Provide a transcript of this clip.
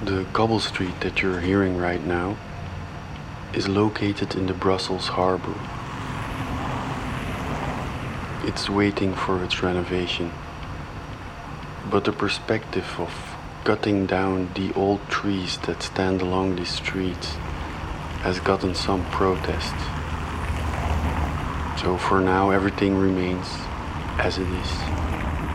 The cobble street that you're hearing right now is located in the Brussels harbor. It's waiting for its renovation. But the perspective of cutting down the old trees that stand along this street has gotten some protest. So for now everything remains as it is.